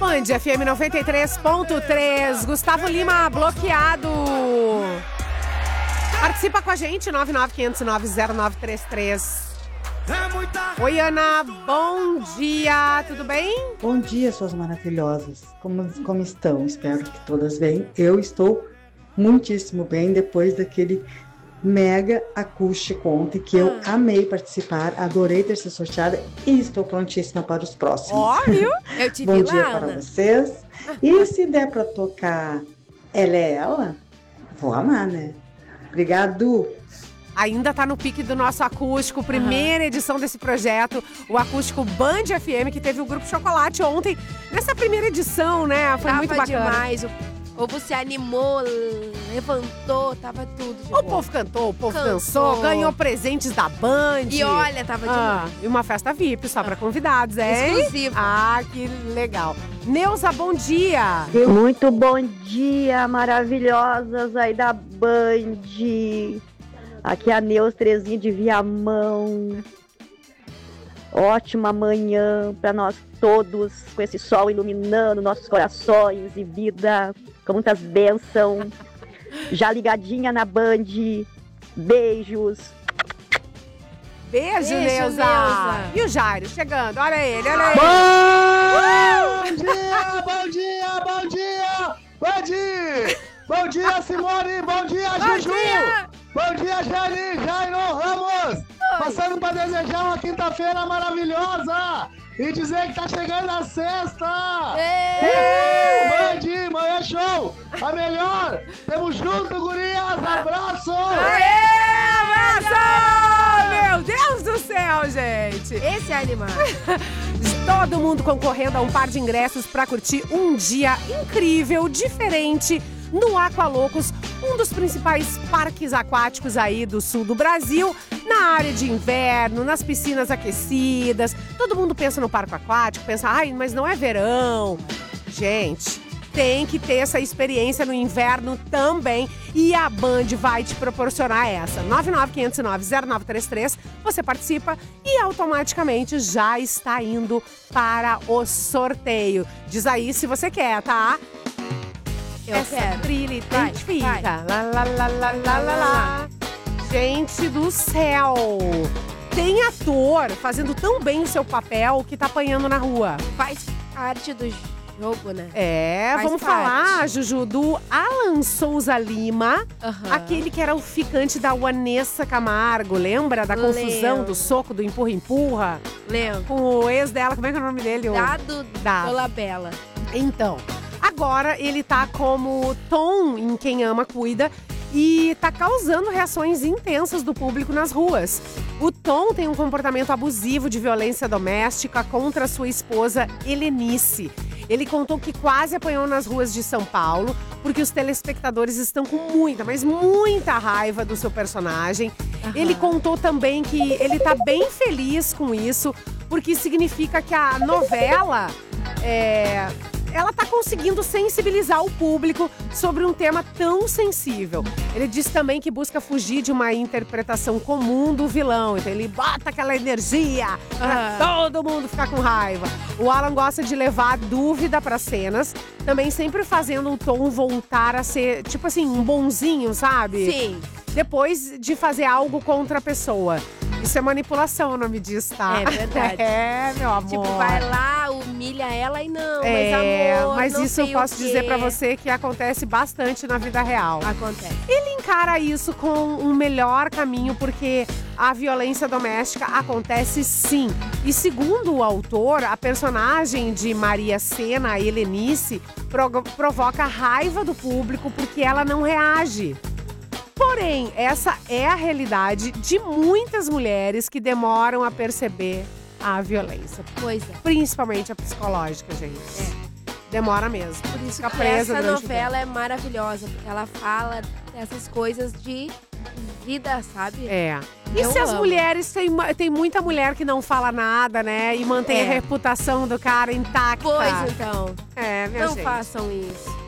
Band, FM 93.3. Gustavo Lima, bloqueado. Participa com a gente, 995090933. Oi, Ana, bom dia, tudo bem? Bom dia, suas maravilhosas. Como estão? Espero que todas bem. Eu estou muitíssimo bem depois daquele mega acústico ontem, que eu amei participar, adorei ter sido sorteada e estou prontíssima para os próximos. Ó, viu? Eu te Bom vi dia lá, para Ana. vocês. E se der para tocar Ela é Ela, vou amar, né? Obrigado. Ainda tá no pique do nosso acústico, primeira edição desse projeto, o acústico Band FM, que teve o Grupo Chocolate ontem, nessa primeira edição, né? Foi muito bacana. Demais. O povo se animou, levantou, tava tudo de O bom. povo cantou, o povo Cantou. dançou, ganhou presentes da Band. E olha, tava demais. E uma festa VIP só pra convidados, hein? Exclusivo. Ah, que legal. Neuza, bom dia. Muito bom dia, maravilhosas aí da Band. Aqui é a Neuza Terezinha de Viamão. Ótima manhã para nós todos, com esse sol iluminando nossos corações e vida, com muitas bênçãos. Já ligadinha na Band. Beijos. Beijo, Neuza. Neuza. E o Jairo chegando, olha ele, olha ele. Bom dia, bom dia, bom dia, bom dia, bom dia, Simone, bom dia, Juju, bom dia, Jani, Jairo Ramos, passando para desejar uma quinta-feira maravilhosa e dizer que tá chegando a sexta. Band, manhã show, a melhor, tamo junto, gurias, abraço. Meu Deus do céu, gente. Esse é animado. Todo mundo concorrendo a um par de ingressos para curtir um dia incrível, diferente, no Aqualocos, um dos principais parques aquáticos aí do sul do Brasil, na área de inverno, nas piscinas aquecidas. Todo mundo pensa no parque aquático, pensa, ai, mas não é verão. Gente, tem que ter essa experiência no inverno também. E a Band vai te proporcionar essa. 995090933. Você participa e automaticamente já está indo para o sorteio. Diz aí se você quer, tá? Eu Essa quero. trilha identifica. vai. Lá, lá, lá, lá, lá, lá, lá. Gente do céu! Tem ator fazendo tão bem o seu papel que tá apanhando na rua. Faz parte do jogo, né? É, Faz vamos parte. falar, Juju, do Alan Souza Lima, Aham. aquele que era o ficante da Vanessa Camargo, lembra? Da confusão, Lembro. do soco, do empurra-empurra? Lembro. Com o ex dela, como é que é o nome dele? Dado Dado. Dolabella. Então, agora ele tá como Tom em Quem Ama Cuida e tá causando reações intensas do público nas ruas. O Tom tem um comportamento abusivo de violência doméstica contra sua esposa Helenice. Ele contou que quase apanhou nas ruas de São Paulo porque os telespectadores estão com muita, mas muita raiva do seu personagem. Ele contou também que ele tá bem feliz com isso porque significa que a novela ela tá conseguindo sensibilizar o público sobre um tema tão sensível. Ele disse também que busca fugir de uma interpretação comum do vilão. Então ele bota aquela energia pra todo mundo ficar com raiva. O Alan gosta de levar dúvida para cenas, também sempre fazendo o Tom voltar a ser, tipo assim, um bonzinho, sabe? Sim. Depois de fazer algo contra a pessoa. Isso é manipulação, o nome disso, tá? É verdade. É, meu amor. Tipo, vai lá, humilha ela e não, Mas não isso eu sei o posso quê. dizer pra você que acontece bastante na vida real. Acontece. Ele encara isso com um melhor caminho porque a violência doméstica acontece sim. E segundo o autor, a personagem de Maria Sena, a Helenice, provoca raiva do público porque ela não reage. Porém, essa é a realidade de muitas mulheres que demoram a perceber a violência. Pois é. Principalmente a psicológica, gente. Demora mesmo. Por isso fica presa Essa durante o novela é maravilhosa, porque ela fala dessas coisas de vida, sabe? É. E Eu se as amo. mulheres, tem muita mulher que não fala nada, né? E mantém a reputação do cara intacta. Pois então, É, minha não gente. façam isso.